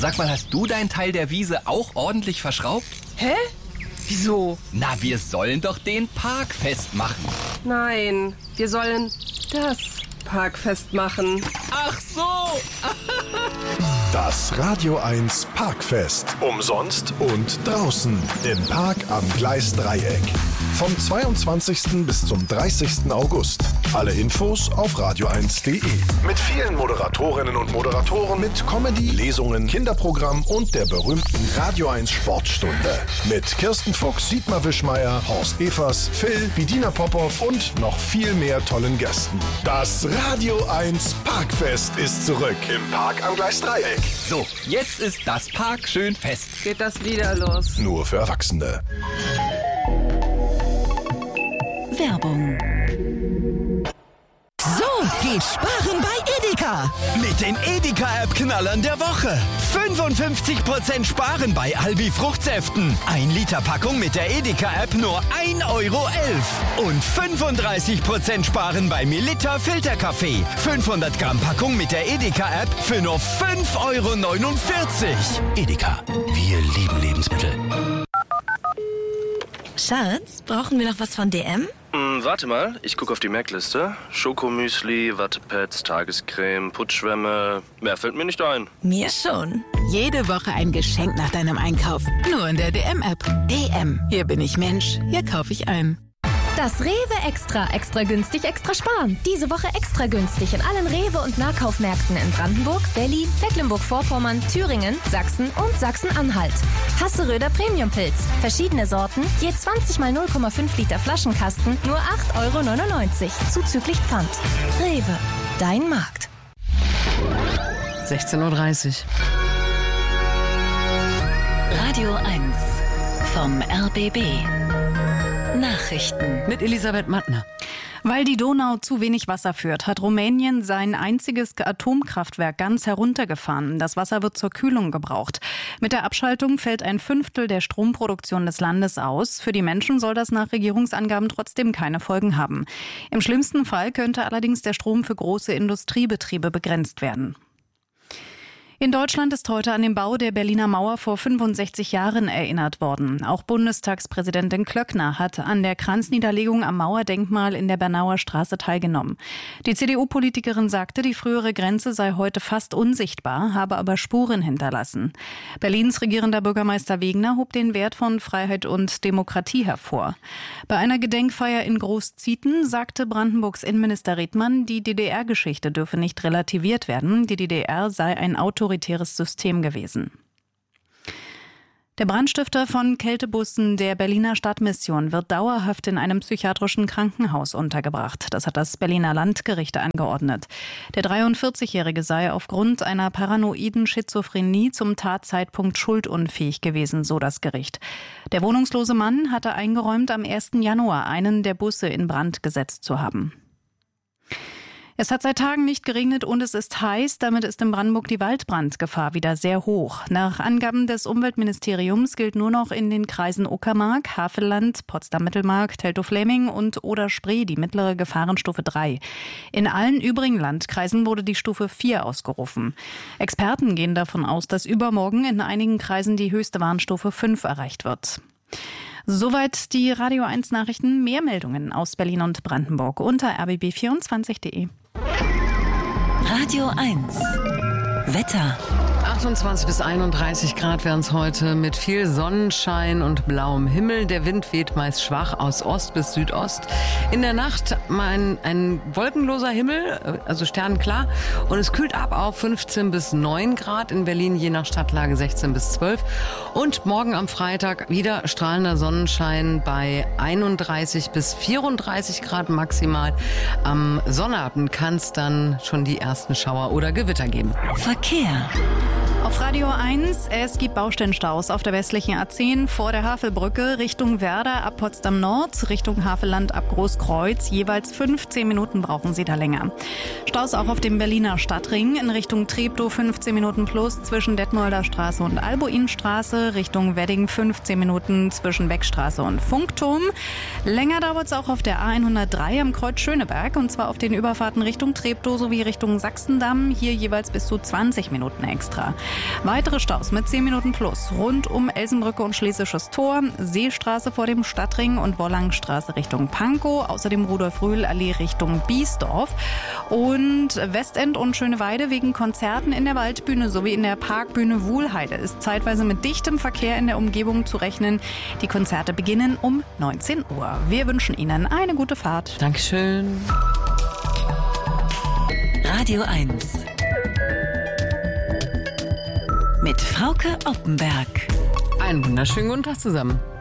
Sag mal, hast du deinen Teil der Wiese auch ordentlich verschraubt? Hä? Wieso? Na, wir sollen doch den Park festmachen. Nein, wir sollen das Parkfest machen. Ach so! Das Radio 1 Parkfest. Umsonst und draußen im Park am Gleisdreieck. Vom 22. bis zum 30. August. Alle Infos auf radio1.de. Mit vielen Moderatorinnen und Moderatoren, mit Comedy, Lesungen, Kinderprogramm und der berühmten Radio 1 Sportstunde. Mit Kirsten Fuchs, Dietmar Wischmeier, Horst Evers, Phil, Bedina Popov und noch viel mehr tollen Gästen. Das Radio 1 Parkfest ist zurück im Park am Gleisdreieck. So, jetzt ist das Park schön fest. Geht das wieder los? Nur für Erwachsene. Werbung. So geht Sparen bei Edeka. Mit den Edeka-App-Knallern der Woche. 55% Sparen bei Albi Fruchtsäften. 1 Liter Packung mit der Edeka-App nur 1,11 € Und 35% Sparen bei Melitta Filterkaffee. 500 Gramm Packung mit der Edeka-App für nur 5,49 €. Edeka, wir lieben Lebensmittel. Schatz, brauchen wir noch was von DM? Warte mal, ich gucke auf die Merkliste. Schokomüsli, Wattepads, Tagescreme, Putzschwämme. Mehr fällt mir nicht ein. Mir schon. Jede Woche ein Geschenk nach deinem Einkauf. Nur in der DM-App. DM. Hier bin ich Mensch. Hier kaufe ich ein. Das Rewe Extra. Extra günstig, extra sparen. Diese Woche extra günstig in allen Rewe- und Nahkaufmärkten in Brandenburg, Berlin, Mecklenburg-Vorpommern, Thüringen, Sachsen und Sachsen-Anhalt. Hasseröder Premiumpilz. Verschiedene Sorten, je 20 mal 0,5 Liter Flaschenkasten, nur 8,99 € zuzüglich Pfand. Rewe, dein Markt. 16:30 Uhr. Radio 1 vom RBB. Nachrichten Mit Elisabeth Mattner. Weil die Donau zu wenig Wasser führt, hat Rumänien sein einziges Atomkraftwerk ganz heruntergefahren. Das Wasser wird zur Kühlung gebraucht. Mit der Abschaltung fällt 1/5 der Stromproduktion des Landes aus. Für die Menschen soll das nach Regierungsangaben trotzdem keine Folgen haben. Im schlimmsten Fall könnte allerdings der Strom für große Industriebetriebe begrenzt werden. In Deutschland ist heute an den Bau der Berliner Mauer vor 65 Jahren erinnert worden. Auch Bundestagspräsidentin Klöckner hat an der Kranzniederlegung am Mauerdenkmal in der Bernauer Straße teilgenommen. Die CDU-Politikerin sagte, die frühere Grenze sei heute fast unsichtbar, habe aber Spuren hinterlassen. Berlins regierender Bürgermeister Wegner hob den Wert von Freiheit und Demokratie hervor. Bei einer Gedenkfeier in Großzieten sagte Brandenburgs Innenminister Redmann, die DDR-Geschichte dürfe nicht relativiert werden. Die DDR sei ein autoritäres System gewesen. Der Brandstifter von Kältebussen der Berliner Stadtmission wird dauerhaft in einem psychiatrischen Krankenhaus untergebracht. Das hat das Berliner Landgericht angeordnet. Der 43-Jährige sei aufgrund einer paranoiden Schizophrenie zum Tatzeitpunkt schuldunfähig gewesen, so das Gericht. Der wohnungslose Mann hatte eingeräumt, am 1. Januar einen der Busse in Brand gesetzt zu haben. Es hat seit Tagen nicht geregnet und es ist heiß. Damit ist in Brandenburg die Waldbrandgefahr wieder sehr hoch. Nach Angaben des Umweltministeriums gilt nur noch in den Kreisen Uckermark, Havelland, Potsdam-Mittelmark, Teltow-Fläming und Oder-Spree die mittlere Gefahrenstufe 3. In allen übrigen Landkreisen wurde die Stufe 4 ausgerufen. Experten gehen davon aus, dass übermorgen in einigen Kreisen die höchste Warnstufe 5 erreicht wird. Soweit die Radio 1 Nachrichten. Mehr Meldungen aus Berlin und Brandenburg unter rbb24.de. Radio 1 Wetter. 28 bis 31 Grad werden es heute mit viel Sonnenschein und blauem Himmel. Der Wind weht meist schwach aus Ost bis Südost. In der Nacht ein wolkenloser Himmel, also sternklar. Und es kühlt ab auf 15 bis 9 Grad. In Berlin je nach Stadtlage 16 bis 12. Und morgen am Freitag wieder strahlender Sonnenschein bei 31 bis 34 Grad maximal. Am Sonnabend kann es dann schon die ersten Schauer oder Gewitter geben. Verkehr. Auf Radio 1, es gibt Baustellenstaus auf der westlichen A10 vor der Havelbrücke Richtung Werder ab Potsdam Nord, Richtung Havelland ab Großkreuz. Jeweils 15 Minuten brauchen Sie da länger. Staus auch auf dem Berliner Stadtring in Richtung Treptow 15 Minuten plus zwischen Detmolder Straße und Albuinstraße, Richtung Wedding 15 Minuten zwischen Beckstraße und Funkturm. Länger dauert es auch auf der A103 am Kreuz Schöneberg und zwar auf den Überfahrten Richtung Treptow sowie Richtung Sachsendamm. Hier jeweils bis zu 20 Minuten extra. weiter. Weitere Staus mit 10 Minuten plus rund um Elsenbrücke und Schlesisches Tor, Seestraße vor dem Stadtring und Wollangstraße Richtung Pankow, außerdem Rudolf-Röhl-Allee Richtung Biesdorf und Westend und Schöneweide wegen Konzerten in der Waldbühne sowie in der Parkbühne Wuhlheide ist zeitweise mit dichtem Verkehr in der Umgebung zu rechnen. Die Konzerte beginnen um 19 Uhr. Wir wünschen Ihnen eine gute Fahrt. Dankeschön. Radio 1 mit Frauke Oppenberg. Einen wunderschönen guten Tag zusammen.